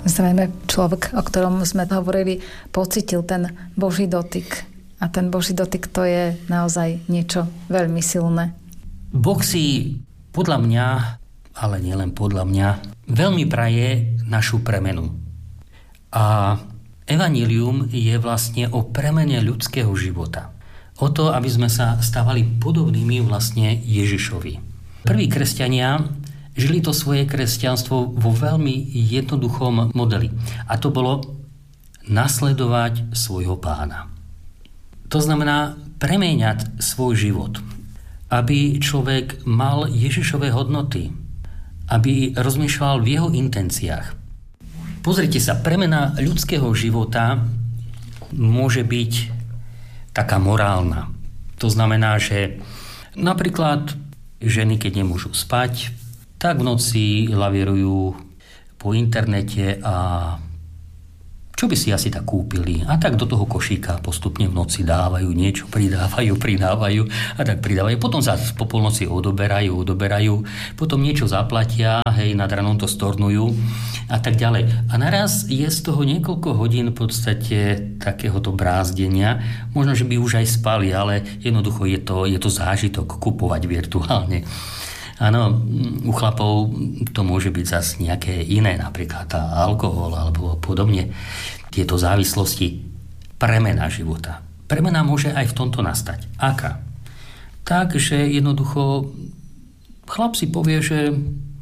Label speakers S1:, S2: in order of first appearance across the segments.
S1: Zrejme človek, o ktorom sme hovorili, pocitil ten Boží dotyk. A ten Boží dotyk, to je naozaj niečo veľmi silné.
S2: Boh si podľa mňa, ale nielen podľa mňa, veľmi praje našu premenu. A evanjelium je vlastne o premene ľudského života. O to, aby sme sa stávali podobnými vlastne Ježišovi. Prví kresťania žili to svoje kresťanstvo vo veľmi jednoduchom modeli. A to bolo nasledovať svojho Pána. To znamená premieňať svoj život. Aby človek mal Ježišove hodnoty. Aby rozmýšľal v jeho intenciách. Pozrite sa, premena ľudského života môže byť taká morálna. To znamená, že napríklad ženy, keď nemôžu spať, tak v noci lavírujú po internete a čo by si asi tak kúpili. A tak do toho košíka postupne v noci dávajú, niečo pridávajú a tak pridávajú. Potom sa po polnoci odoberajú, potom niečo zaplatia, hej, nad ranom to stornujú a tak ďalej. A naraz je z toho niekoľko hodín v podstate takéhoto brázdenia. Možno, že by už aj spali, ale jednoducho je to zážitok kupovať virtuálne. Áno, u chlapov to môže byť zase nejaké iné, napríklad alkohol alebo podobne. Tieto závislosti. Premena života. Premena môže aj v tomto nastať. Aká? Tak, že jednoducho chlap si povie, že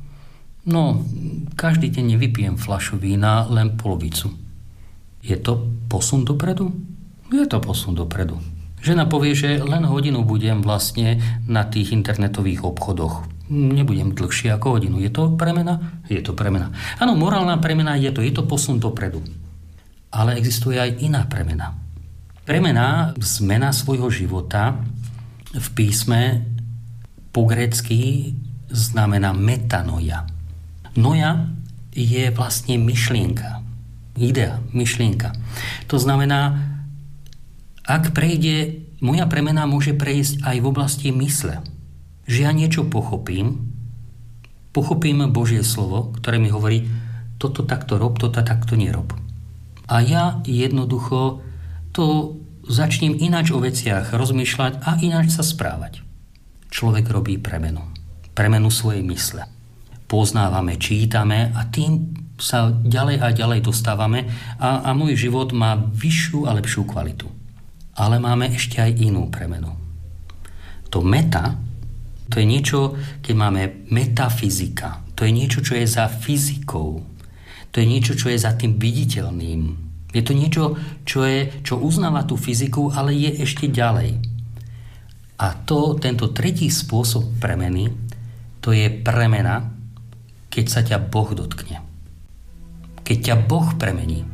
S2: každý deň nevypijem fľašu vína, len polovicu. Je to posun dopredu? Je to posun dopredu. Žena povie, že len hodinu budem vlastne na tých internetových obchodoch. Nebudem dlhšie ako hodinu. Je to premena? Je to premena. Áno, morálna premena je to posun dopredu. Ale existuje aj iná premena. Premena, zmena svojho života v písme po grécky znamená metanoia. Noja je vlastne myšlienka. Idea, myšlienka. To znamená, ak prejde, moja premena môže prejsť aj v oblasti mysle. Že ja niečo pochopím Božie slovo, ktoré mi hovorí, toto takto rob, toto takto nerob. A ja jednoducho to začnem ináč o veciach rozmýšľať a ináč sa správať. Človek robí premenu svojej mysle. Poznávame, čítame a tým sa ďalej a ďalej dostávame a môj život má vyššiu a lepšiu kvalitu. Ale máme ešte aj inú premenu. To meta, to je niečo, keď máme metafyzika. To je niečo, čo je za fyzikou. To je niečo, čo je za tým viditeľným. Je to niečo, čo uznáva tú fyziku, ale je ešte ďalej. A tento tretí spôsob premeny, to je premena, keď sa ťa Boh dotkne. Keď ťa Boh premení.